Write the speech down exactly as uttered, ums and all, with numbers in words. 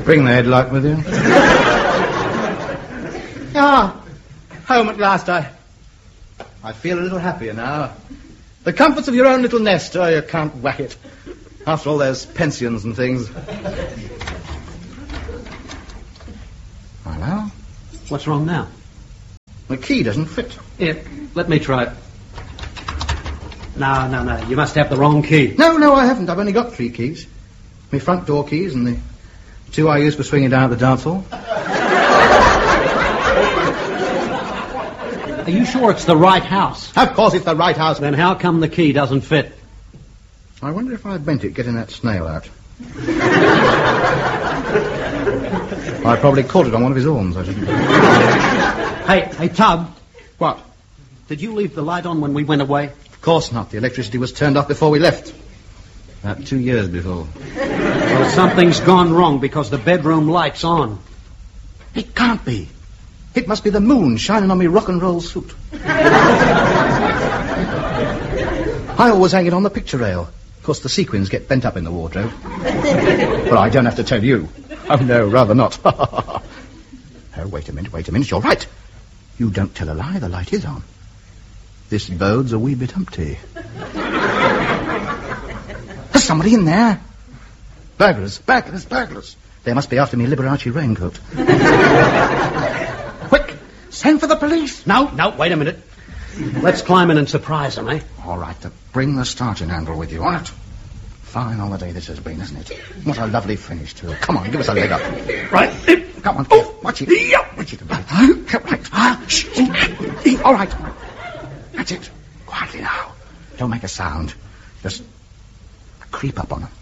Bring the headlight with you. Ah, home at last. I, I feel a little happier now. The comforts of your own little nest. Oh, you can't whack it. After all those pensions and things. Oh, well. What's wrong now? The key doesn't fit. Here, let me try it. No, no, no. You must have the wrong key. No, no, I haven't. I've only got three keys. My front door keys and the two I use for swinging down at the dance hall. Are you sure it's the right house? Of course it's the right house. Then how come the key doesn't fit? I wonder if I bent it getting that snail out. I probably caught it on one of his horns, I didn't. Hey, hey, Tub. What? Did you leave the light on when we went away? Of course not. The electricity was turned off before we left. About two years before. Well, something's gone wrong because the bedroom light's on. It can't be. It must be the moon shining on me rock and roll suit. I always hang it on the picture rail. Of course, the sequins get bent up in the wardrobe. But I don't have to tell you. Oh, no, rather not. Oh, wait a minute, wait a minute. You're right. You don't tell a lie. The light is on. This bodes a wee bit empty. There's somebody in there. Burglars, burglars, burglars. They must be after me Liberace raincoat. Quick, send for the police. No, no, wait a minute. Let's climb in and surprise them, eh? All right, then bring the starting handle with you, all right? Fine holiday this has been, isn't it? What a lovely finish, too. Come on, give us a leg up. Right. Come on, kid. Watch it. Watch it. Right. Right. Shh. All right. That's it. Quietly now. Don't make a sound. Just creep up on them.